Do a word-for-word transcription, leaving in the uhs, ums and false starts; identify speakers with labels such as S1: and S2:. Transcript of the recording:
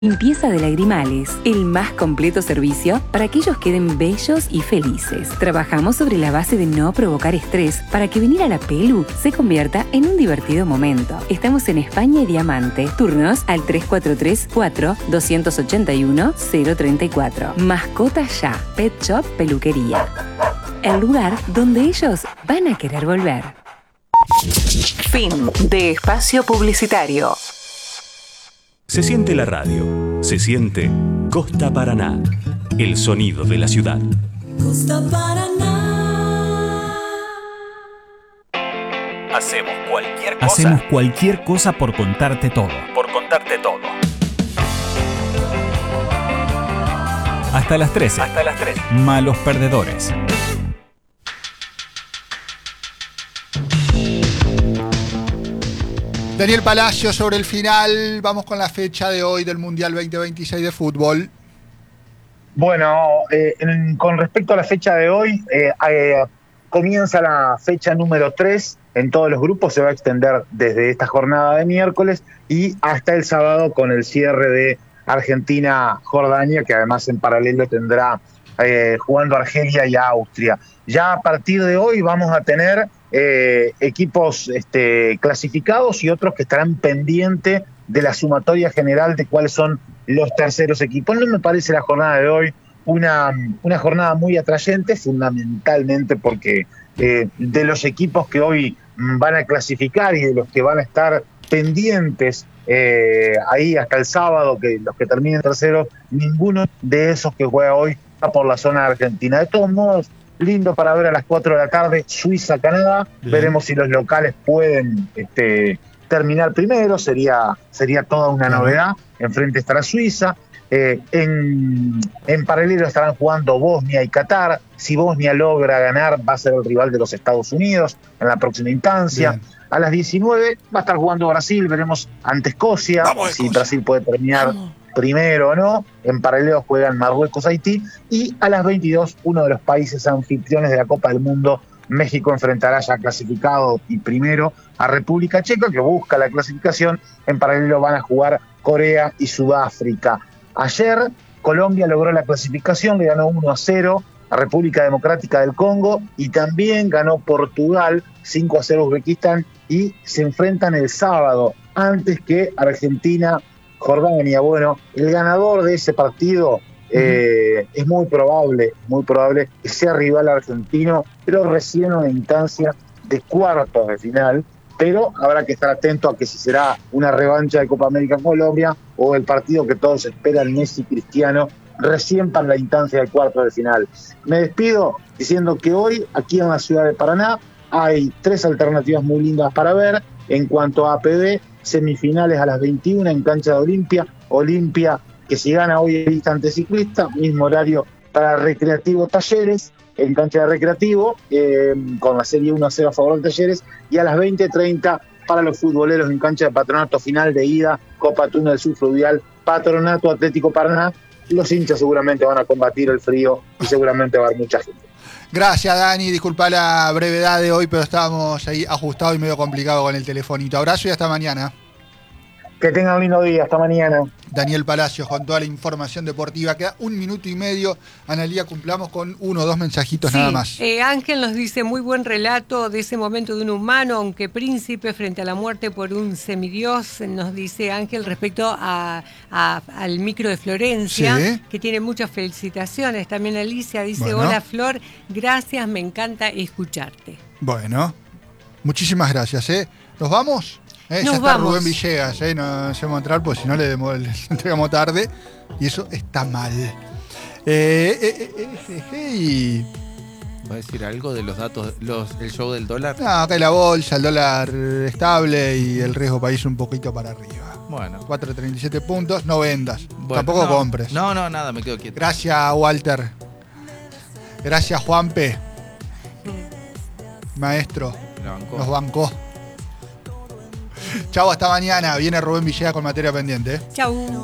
S1: Limpieza de lagrimales, el más completo servicio para que ellos queden bellos y felices. Trabajamos sobre la base de no provocar estrés para que venir a la Pelu se convierta en un divertido momento. Estamos en España y Diamante. Turnos al tres cuatro tres, cuatro, dos ocho uno, cero tres cuatro. Mascotas Ya, Pet Shop Peluquería. El lugar donde ellos van a querer volver. Fin de espacio publicitario.
S2: Se siente la radio, se siente Costa Paraná, el sonido de la ciudad.
S3: Costa Paraná.
S2: Hacemos cualquier cosa.
S4: Hacemos cualquier cosa por contarte todo.
S2: Por contarte todo.
S4: Hasta las trece.
S2: Hasta las tres.
S4: Malos perdedores.
S5: Daniel Palacio sobre el final. Vamos con la fecha de hoy del Mundial veinte veintiséis de fútbol.
S6: Bueno, eh, en, con respecto a la fecha de hoy, eh, eh, comienza la fecha número tres en todos los grupos, se va a extender desde esta jornada de miércoles y hasta el sábado con el cierre de Argentina-Jordania, que además en paralelo tendrá eh, jugando Argelia y Austria. Ya a partir de hoy vamos a tener eh, equipos este, clasificados y otros que estarán pendientes de la sumatoria general de cuáles son los terceros equipos. No me parece la jornada de hoy una, una jornada muy atrayente, fundamentalmente porque eh, de los equipos que hoy van a clasificar y de los que van a estar pendientes eh, ahí hasta el sábado, que los que terminen terceros, ninguno de esos que juega hoy va por la zona de Argentina. De todos modos, lindo para ver a las cuatro de la tarde, Suiza-Canadá. Veremos si los locales pueden este, terminar primero, sería, sería toda una novedad. Enfrente estará Suiza. Eh, en, en paralelo estarán jugando Bosnia y Qatar. Si Bosnia logra ganar, va a ser el rival de los Estados Unidos en la próxima instancia. Bien. A las diecinueve va a estar jugando Brasil, veremos ante Escocia, Vamos, si Escocia. Brasil puede terminar Vamos. primero o no. En paralelo juegan Marruecos, Haití. Y a las veintidós, uno de los países anfitriones de la Copa del Mundo, México, enfrentará ya clasificado y primero a República Checa, que busca la clasificación. En paralelo van a jugar Corea y Sudáfrica. Ayer Colombia logró la clasificación, le ganó uno a cero a República Democrática del Congo y también ganó Portugal cinco a cero a Uzbekistán y se enfrentan el sábado antes que Argentina, Jordania. Bueno, el ganador de ese partido eh, uh-huh. es muy probable, muy probable que sea rival argentino, pero recién en una instancia de cuartos de final. Pero habrá que estar atento a que si será una revancha de Copa América en Colombia o el partido que todos esperan, Messi Cristiano, recién para la instancia de cuartos de final. Me despido diciendo que hoy, aquí en la ciudad de Paraná, hay tres alternativas muy lindas para ver. En cuanto a A P B, semifinales a las veintiuna en cancha de Olimpia. Olimpia, que si gana hoy es distante ciclista, mismo horario para Recreativo Talleres, en cancha de Recreativo, eh, con la serie uno a cero a favor de Talleres, y a las veinte treinta para los futboleros en cancha de Patronato, final de ida, Copa Túnel Sur Fluvial, Patronato Atlético Paraná. Los hinchas seguramente van a combatir el frío y seguramente va a haber mucha gente.
S5: Gracias, Dani, disculpa la brevedad de hoy, pero estábamos ahí ajustados y medio complicado con el telefonito. Abrazo y hasta mañana.
S6: Que tengan un lindo día, hasta mañana.
S5: Daniel Palacios con toda la información deportiva. Queda un minuto y medio. Analía, cumplamos con uno o dos mensajitos
S7: sí,
S5: nada más.
S7: Eh, Ángel nos dice, muy buen relato de ese momento de un humano, aunque príncipe, frente a la muerte por un semidios. Nos dice Ángel respecto a, a, al micro de Florencia, sí. que tiene muchas felicitaciones. También Alicia dice, bueno. Hola Flor, gracias, me encanta escucharte.
S5: Bueno, muchísimas gracias. ¿eh? ¿Nos vamos? Eh, ya está
S7: vamos.
S5: Rubén Villegas, eh, no hacemos entrar, pues si no le, demos, le entregamos tarde y eso está mal. Eh, eh, eh, eh, eh, y...
S8: ¿Va a decir algo de los datos, los, el show del dólar?
S5: No, acá hay la bolsa, el dólar estable y el riesgo país un poquito para arriba.
S8: Bueno.
S5: cuatro treinta y siete puntos, no vendas,
S8: bueno,
S5: tampoco
S8: no,
S5: compres.
S8: No, no, nada, me quedo quieto.
S5: Gracias, Walter. Gracias, Juanpe. Maestro,
S8: bancó.
S5: nos bancó. Chau, hasta mañana. Viene Rubén Villegas con materia pendiente.
S7: Chau.